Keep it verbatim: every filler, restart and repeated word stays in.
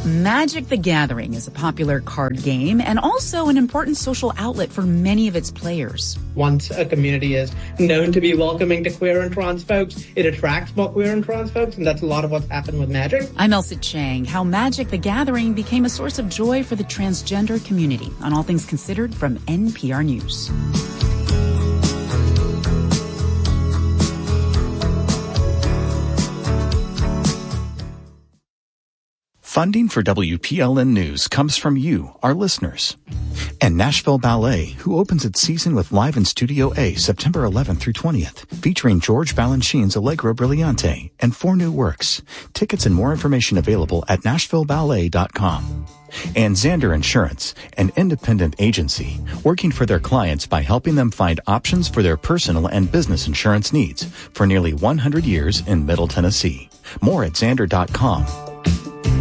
Magic the Gathering is a popular card game and also an important social outlet for many of its players. Once a community is known to be welcoming to queer and trans folks, it attracts more queer and trans folks, and that's a lot of what's happened with Magic. I'm Elsa Chang. How Magic the Gathering became a source of joy for the transgender community on All Things Considered from N P R News. Funding for W P L N News comes from you, our listeners. And Nashville Ballet, who opens its season with Live in Studio A September eleventh through twentieth, featuring George Balanchine's Allegro Brillante and four new works. Tickets and more information available at nashville ballet dot com. And Zander Insurance, an independent agency, working for their clients by helping them find options for their personal and business insurance needs for nearly one hundred years in Middle Tennessee. More at zander dot com.